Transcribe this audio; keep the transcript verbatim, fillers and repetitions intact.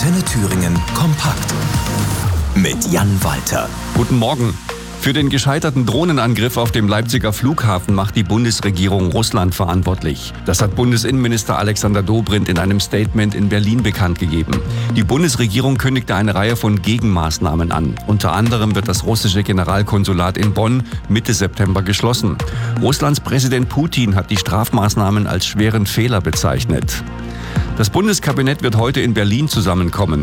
Antenne Thüringen kompakt mit Jan Walter. Guten Morgen. Für den gescheiterten Drohnenangriff auf dem Leipziger Flughafen macht die Bundesregierung Russland verantwortlich. Das hat Bundesinnenminister Alexander Dobrindt in einem Statement in Berlin bekannt gegeben. Die Bundesregierung kündigte eine Reihe von Gegenmaßnahmen an. Unter anderem wird das russische Generalkonsulat in Bonn Mitte September geschlossen. Russlands Präsident Putin hat die Strafmaßnahmen als schweren Fehler bezeichnet. Das Bundeskabinett wird heute in Berlin zusammenkommen.